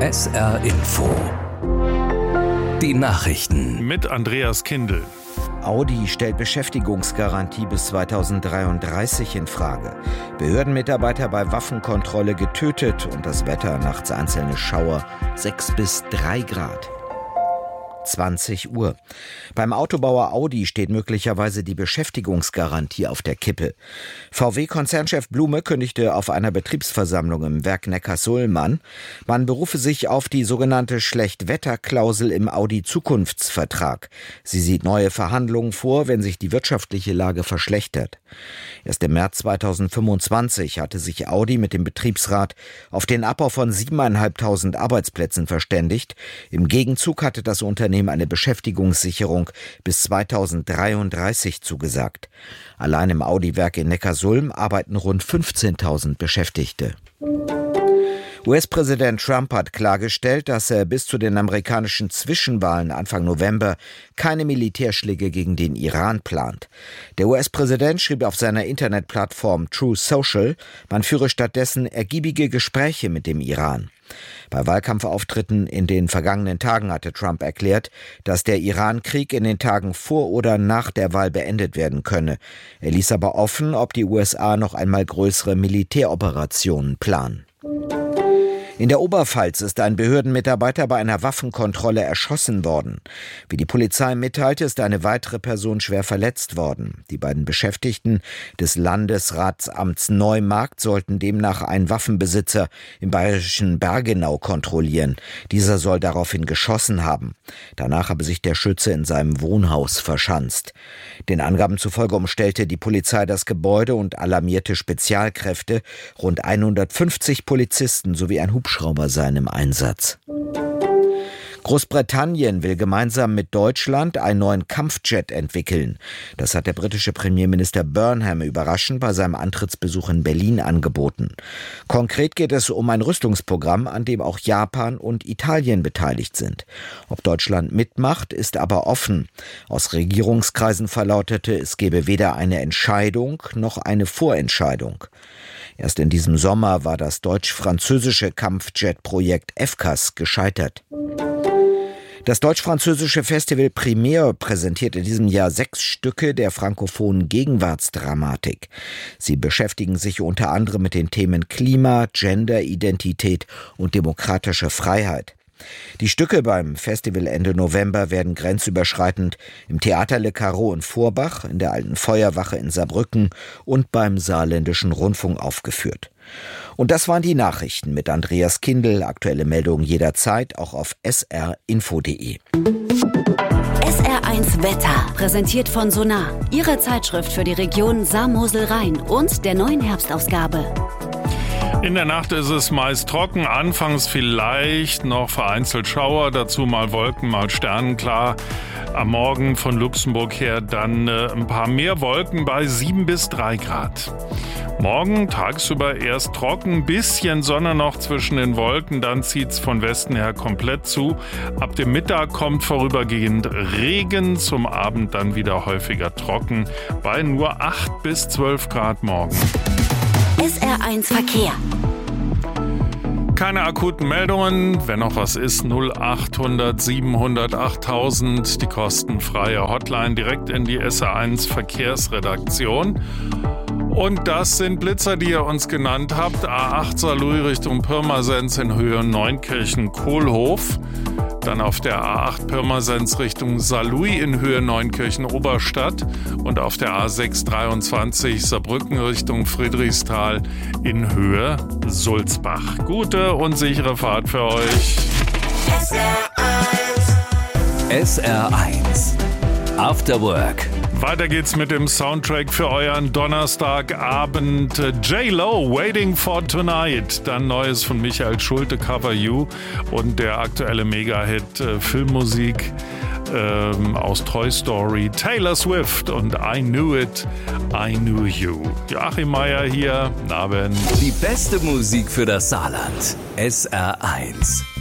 SR Info. Die Nachrichten. Mit Andreas Kindl. Audi stellt Beschäftigungsgarantie bis 2033 in Frage. Behördenmitarbeiter bei Waffenkontrolle getötet und das Wetter nachts einzelne Schauer, 6 bis 3 Grad. 20 Uhr. Beim Autobauer Audi steht möglicherweise die Beschäftigungsgarantie auf der Kippe. VW-Konzernchef Blume kündigte auf einer Betriebsversammlung im Werk Neckarsulm an, man berufe sich auf die sogenannte Schlechtwetterklausel im Audi-Zukunftsvertrag. Sie sieht neue Verhandlungen vor, wenn sich die wirtschaftliche Lage verschlechtert. Erst im März 2025 hatte sich Audi mit dem Betriebsrat auf den Abbau von 7.500 Arbeitsplätzen verständigt. Im Gegenzug hatte das Unternehmen eine Beschäftigungssicherung bis 2033 zugesagt. Allein im Audi-Werk in Neckarsulm arbeiten rund 15.000 Beschäftigte. US-Präsident Trump hat klargestellt, dass er bis zu den amerikanischen Zwischenwahlen Anfang November keine Militärschläge gegen den Iran plant. Der US-Präsident schrieb auf seiner Internetplattform Truth Social, man führe stattdessen ergiebige Gespräche mit dem Iran. Bei Wahlkampfauftritten in den vergangenen Tagen hatte Trump erklärt, dass der Iran-Krieg in den Tagen vor oder nach der Wahl beendet werden könne. Er ließ aber offen, ob die USA noch einmal größere Militäroperationen planen. In der Oberpfalz ist ein Behördenmitarbeiter bei einer Waffenkontrolle erschossen worden. Wie die Polizei mitteilte, ist eine weitere Person schwer verletzt worden. Die beiden Beschäftigten des Landesratsamts Neumarkt sollten demnach einen Waffenbesitzer im bayerischen Bergenau kontrollieren. Dieser soll daraufhin geschossen haben. Danach habe sich der Schütze in seinem Wohnhaus verschanzt. Den Angaben zufolge umstellte die Polizei das Gebäude und alarmierte Spezialkräfte. Rund 150 Polizisten sowie ein Hubschrauber seien im Einsatz. Großbritannien will gemeinsam mit Deutschland einen neuen Kampfjet entwickeln. Das hat der britische Premierminister Burnham überraschend bei seinem Antrittsbesuch in Berlin angeboten. Konkret geht es um ein Rüstungsprogramm, an dem auch Japan und Italien beteiligt sind. Ob Deutschland mitmacht, ist aber offen. Aus Regierungskreisen verlautete, es gebe weder eine Entscheidung noch eine Vorentscheidung. Erst in diesem Sommer war das deutsch-französische Kampfjet-Projekt FCAS gescheitert. Das deutsch-französische Festival Primär präsentiert in diesem Jahr 6 Stücke der frankophonen Gegenwartsdramatik. Sie beschäftigen sich unter anderem mit den Themen Klima, Gender-Identität und demokratische Freiheit. Die Stücke beim Festival Ende November werden grenzüberschreitend im Theater Le Carreau in Vorbach, in der Alten Feuerwache in Saarbrücken und beim Saarländischen Rundfunk aufgeführt. Und das waren die Nachrichten mit Andreas Kindl. Aktuelle Meldungen jederzeit, auch auf srinfo.de. SR1 Wetter, präsentiert von Sonar, Ihre Zeitschrift für die Region Saar-Mosel-Rhein und der neuen Herbstausgabe. In der Nacht ist es meist trocken, anfangs vielleicht noch vereinzelt Schauer, dazu mal Wolken, mal sternenklar. Am Morgen von Luxemburg her dann ein paar mehr Wolken bei 7 bis 3 Grad. Morgen tagsüber erst trocken, bisschen Sonne noch zwischen den Wolken, dann zieht's von Westen her komplett zu. Ab dem Mittag kommt vorübergehend Regen, zum Abend dann wieder häufiger trocken, bei nur 8 bis 12 Grad morgen. SR1 Verkehr. Keine akuten Meldungen. Wenn noch was ist, 0800 700 8000, die kostenfreie Hotline direkt in die SR1 Verkehrsredaktion. Und das sind Blitzer, die ihr uns genannt habt. A8 Saarlouis Richtung Pirmasens in Höhe Neunkirchen-Kohlhof. Dann auf der A8 Pirmasens Richtung Saarlouis in Höhe Neunkirchen-Oberstadt. Und auf der A6 23 Saarbrücken Richtung Friedrichsthal in Höhe Sulzbach. Gute und sichere Fahrt für euch. SR1 After Work. Weiter geht's mit dem Soundtrack für euren Donnerstagabend. J-Lo, Waiting for Tonight. Dann Neues von Michael Schulte, Cover You. Und der aktuelle Mega-Hit Filmmusik aus Toy Story. Taylor Swift und I Knew It, I Knew You. Joachim Meier hier. Guten Abend. Die beste Musik für das Saarland. SR1.